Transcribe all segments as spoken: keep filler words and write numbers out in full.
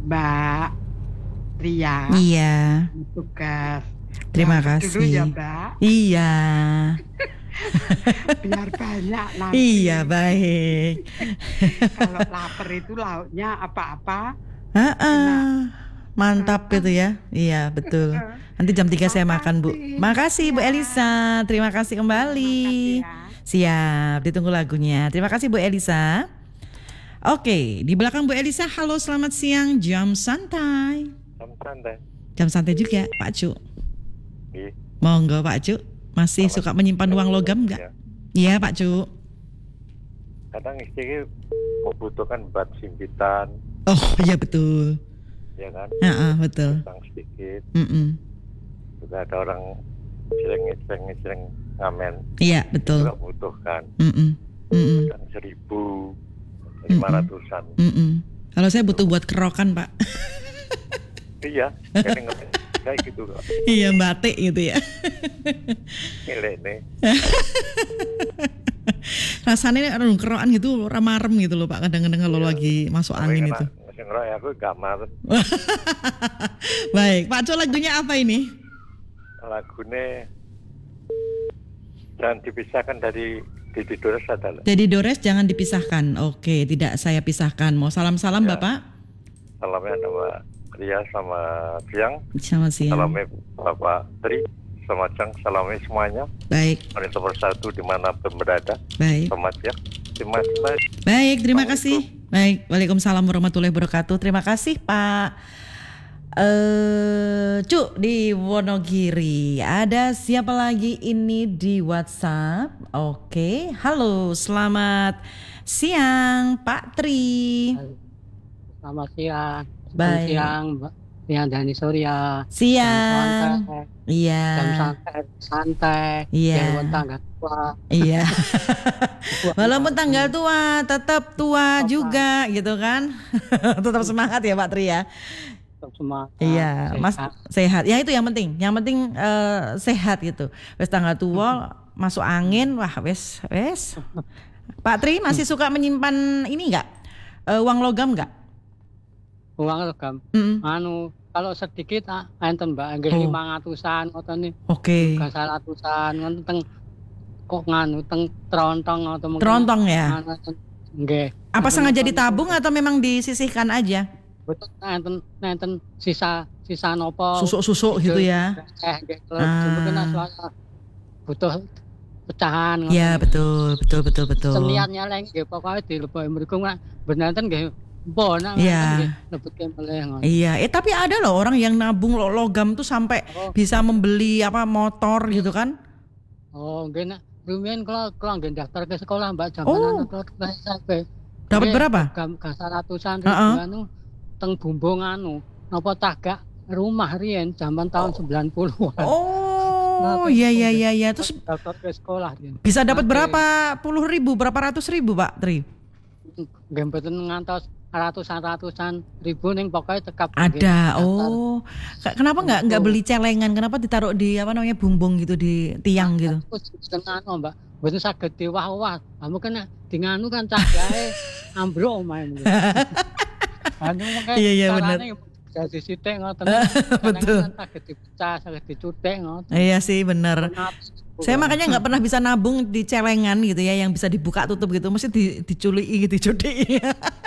Mbak Ria. Iya. Tugas. Terima Nah, kasih. Dulu ya Mbak. Iya. Biar banyak nanti. Iya baik. Kalau lapar itu lauknya apa-apa. Ah, mantap gitu ya. Iya betul. Nanti jam tiga saya makan Bu. Makasih Bu Elisa. Terima kasih kembali. Siap, ditunggu lagunya. Terima kasih Bu Elisa. Oke, di belakang Bu Elisa. Halo, selamat siang. Jam santai. Jam santai. Jam santai juga Pak Cu. Iya. Monggo Pak Cu. Masih Selamat suka menyimpan uang logam enggak? Iya Pak Cu. Kadang istri membutuhkan bat simpitan. Oh iya betul. Ya kan? Heeh, betul. Utang sedikit. Mm-mm. Juga ada orang sering-sering ngamen. Iya betul. Juga butuhkan. Mm-mm. Mm-mm. Kadang seribu, lima ratusan. Mm-mm. Kalau saya butuh buat kerokan Pak. Iya, kayak gitu kok. Iya batik gitu ya. Milih nih. Rasanya aduh kerokan gitu ramarem gitu loh Pak. Kadang-kadang kalau Iya. lagi masuk Tapi angin kena, itu. Mesin roh ya aku gak marah. Baik, Pak Co lagunya apa ini? Lagunya jangan dipisahkan dari Didi Dores adalah. Jadi Dores jangan dipisahkan. Oke, tidak saya pisahkan. Mau salam-salam Ya. Bapak? Salamnya sama Ria sama Siang. Selamat siang. Salamnya Bapak Tri sama Cang. Salamnya semuanya. Baik. Wanita bersatu dimanapun berada. Baik. Selamat siang. Terima kasih. Baik, terima kasih. Baik, Waalaikumsalam warahmatullahi wabarakatuh. Terima kasih Pak eh Cuk di Wonogiri. Ada siapa lagi ini di WhatsApp? Oke, halo, selamat siang Pak Tri. Selamat siang. Baik. Siang Mbak Rian Dani Surya. Siang. Iya. Jam santai, santai. Iya. Walaupun tanggal tua. Iya. Walaupun tanggal tua, tetap tua juga gitu kan. Tetap semangat ya Pak Tri ya. Tetap semangat. Iya, Mas sehat. Ya itu yang penting. Yang penting uh, sehat gitu. Wes tanggal tua masuk angin, wah wes wes. Pak Tri masih suka menyimpan ini enggak? Uh, uang logam enggak? Uang logam. Mm-mm. Anu kalau sedikit ah, enten Mbak, nggih Oh. lima ratusan ngoten nih. Oke. Gak ratusan ngoten teng kok nganu teng trontong atau mungkin. Trontong ya? Nggih. Apa sengaja ditabung atau memang disisihkan aja? Betul, enten enten sisa sisa nopo Susuk-susuk gitu ya. Eh nggih kalau Ah. mungkin asal butuh pecahan. Ya betul betul betul betul. Seniannya lagi nggih pokoke dileboki mriku mak benanten nggih mbok nak Iya. lebetke meleh ngono. Iya, eh tapi ada loh orang yang nabung lo- logam tuh sampai Oh. bisa membeli apa motor gitu kan? Oh nggih nak rumiyin kula kula nggih daftar ke sekolah Mbak Oh. jamanan kula kelas sampai. Dapat berapa? Gam ratusan ribu Heeh. anu teng bumbung anu napa tagak rumah riyen zaman tahun sembilan puluhan. Oh, iya iya iya iya. Terus daftar ke sekolah riyen. bisa dapat Oke. berapa puluh ribu, berapa ratus ribu Pak Tri? Nggih mboten ngantos ratusan-ratusan ribu ning pokoke tekap Ada. Oh, K- kenapa nggak nggak beli celengan? Kenapa ditaruh di apa namanya bumbung gitu di tiang gitu? Setengah no Mbak, mboten saged diwah-wah. Kamu kan dinganu kan cagahe ambruk omahe. Anu mengke Iya, iya, bener. Jadi sithik ngoten. Betul. Kan saged dipecah, saged dicuthik ngoten. Iya sih benar. Saya makanya nggak pernah bisa nabung di celengan gitu ya, yang bisa dibuka tutup gitu, mesti di, diculiki, dicudi.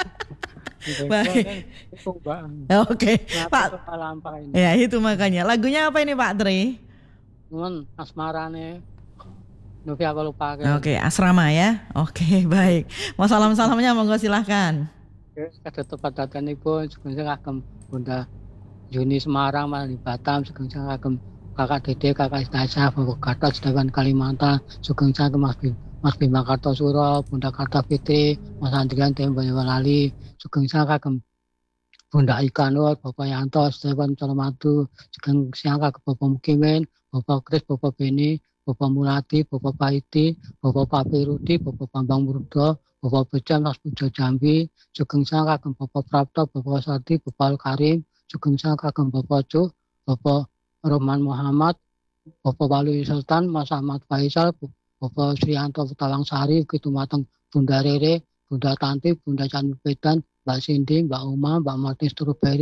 Baik. Itu Mbak. Oke, Pak. Lampah ini. Ya itu makanya. Lagunya apa ini Pak Tri? Nuwun asmarane Novia aku lupa. Oke, asrama ya. Oke, baik. Mau salam-salamnya monggo silahkan. Kada tepat datanipun sugeng kagem Bunda Juni Semarang malah di Batam sugeng kagem Kakak Dede, Kakak Istasya, Bapak Gatot, Sedawan Kalimantan, sugeng kagem Mas Bim, Mas Bima Kartosuro, Bunda Karta Fitri, Mas Andrian Boyolali, sugeng kagem Bunda Ika Nur, Bapak Yanto, Sedawan Colomadu, sugeng kagem Bapak Mukimin, Bapak Kris, Bapak Beni, Bapak Mulati, Bapak Paiti, Bapak Papi Rudi, Bapak Bambang Murdo, Bapak Bejan, Mas Pujo Jambi, sugeng kagem Bapak Prapto, Bapak Sati, Bapak Karim, sugeng kagem Bapak Cuk, Bapak Roman Muhammad, Bapak Wali Sultan, Mas Ahmad Faisal, Bapak Srianto Tawang Sari, gitu mateng Bunda Rere, Bunda Tanti, Bunda Chan Bedan, Mbak Cindy, Mbak Uma, Mbak Martin Strawberry,